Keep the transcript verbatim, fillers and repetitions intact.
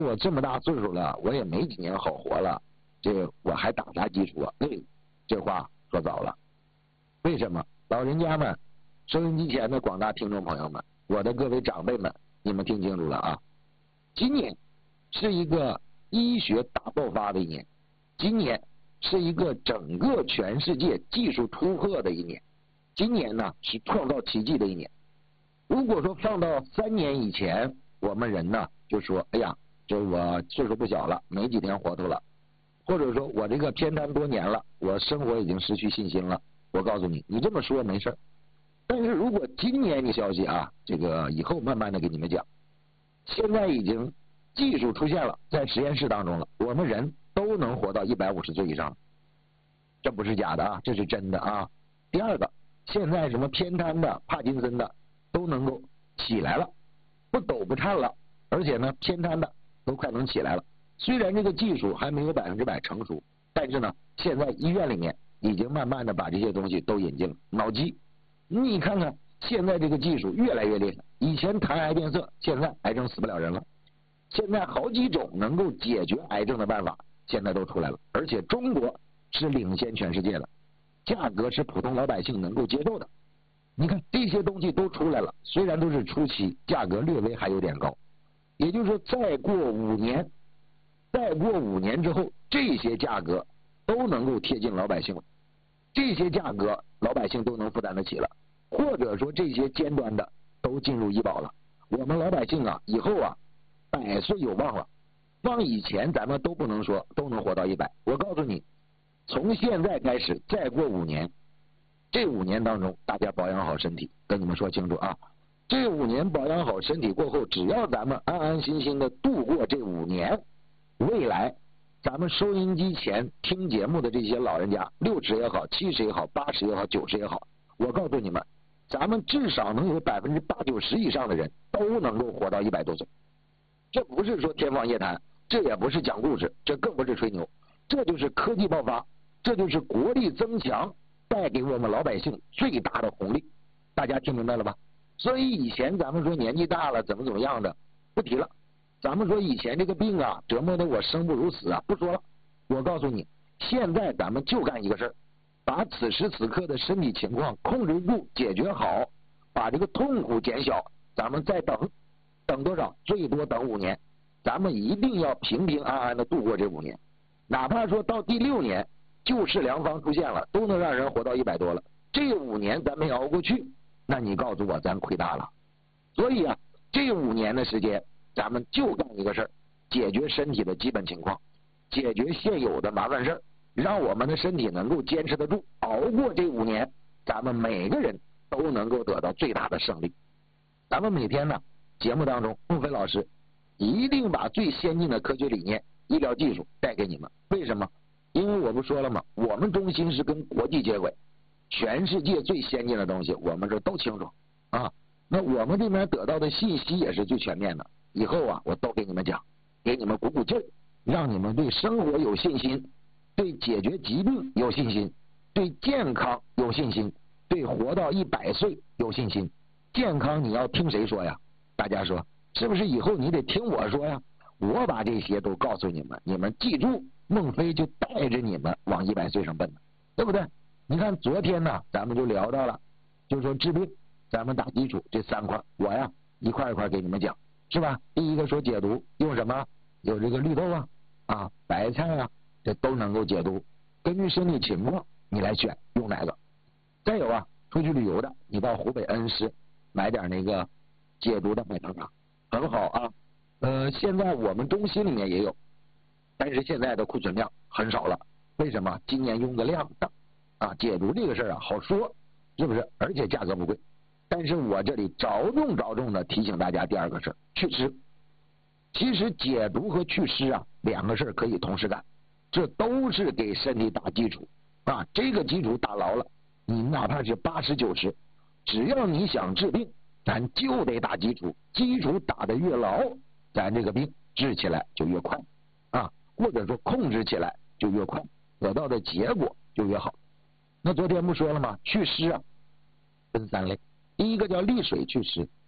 我这么大岁数了，我也没几年好活了，这个我还打啥基础啊？哎，这话说早了。为什么？老人家们，收音机前的广大听众朋友们，我的各位长辈们，你们听清楚了啊！今年是一个医学大爆发的一年，今年是一个整个全世界技术突破的一年，今年呢是创造奇迹的一年。如果说放到三年以前，我们人呢就说，哎呀，这我岁数不小了，没几天活头了，或者说我这个偏瘫多年了，我生活已经失去信心了。我告诉你，你这么说没事，但是如果今年的消息啊，这个以后慢慢的给你们讲，现在已经技术出现了，在实验室当中了，我们人都能活到一百五十岁以上，这不是假的啊，这是真的啊。第二个，现在什么偏瘫的、帕金森的都能够起来了，不抖不颤了，而且呢，偏瘫的都快能起来了。虽然这个技术还没有百分之百成熟，但是呢，现在医院里面已经慢慢的把这些东西都引进了。脑机，你看看现在这个技术越来越厉害，以前谈癌变色，现在癌症死不了人了。现在好几种能够解决癌症的办法现在都出来了，而且中国是领先全世界的，价格是普通老百姓能够接受的。你看这些东西都出来了，虽然都是初期，价格略微还有点高，也就是说再过五年再过五年之后，这些价格都能够贴近老百姓了，这些价格老百姓都能负担得起了，或者说这些尖端的都进入医保了，我们老百姓啊以后啊百岁有望了。放以前咱们都不能说都能活到一百，我告诉你，从现在开始再过五年，这五年当中大家保养好身体，跟你们说清楚啊，这五年保养好身体过后，只要咱们安安心心的度过这五年，未来咱们收音机前听节目的这些老人家，六十也好，七十也好，八十也好，九十也好，我告诉你们，咱们至少能有百分之八九十以上的人都能够活到一百多岁。这不是说天方夜谭，这也不是讲故事，这更不是吹牛，这就是科技爆发，这就是国力增强带给我们老百姓最大的红利。大家听明白了吧？所以以前咱们说年纪大了怎么怎么样的不提了，咱们说以前这个病啊折磨得我生不如死啊不说了。我告诉你，现在咱们就干一个事儿，把此时此刻的身体情况控制住，解决好，把这个痛苦减小，咱们再等等多少？最多等五年，咱们一定要平平安安的度过这五年，哪怕说到第六年救世良方出现了，都能让人活到一百多了，这五年咱没熬过去，那你告诉我咱亏大了。所以啊，这五年的时间咱们就干一个事儿，解决身体的基本情况，解决现有的麻烦事儿，让我们的身体能够坚持得住，熬过这五年，咱们每个人都能够得到最大的胜利。咱们每天呢节目当中，孟非老师一定把最先进的科学理念、医疗技术带给你们。为什么？因为我不说了吗？我们中心是跟国际接轨，全世界最先进的东西我们这都清楚啊。那我们这边得到的信息也是最全面的，以后啊我都给你们讲，给你们鼓鼓劲儿，让你们对生活有信心，对解决疾病有信心，对健康有信心，对活到一百岁有信心。健康你要听谁说呀？大家说是不是？以后你得听我说呀，我把这些都告诉你们，你们记住，孟非就带着你们往一百岁上奔了，对不对？你看昨天呢咱们就聊到了，就说治病咱们打基础这三块，我呀一块一块给你们讲，是吧？第一个说解毒，用什么？有这个绿豆啊啊白菜啊，这都能够解毒，根据身体情况你来选用哪个。再有啊，出去旅游的，你到湖北恩施买点那个解毒的海棠茶，很好啊。呃，现在我们中心里面也有，但是现在的库存量很少了。为什么？今年用的量大啊。解毒这个事儿啊好说，是不是？而且价格不贵。但是我这里着重着重的提醒大家第二个事儿，祛湿。其实解毒和祛湿啊两个事儿可以同时干，这都是给身体打基础啊。这个基础打牢了，你哪怕是八十九十，只要你想治病，咱就得打基础，基础打得越牢，咱这个病治起来就越快啊，或者说控制起来就越快，得到的结果就越好。那昨天不说了吗？祛湿啊分三类，第一个叫利水祛湿，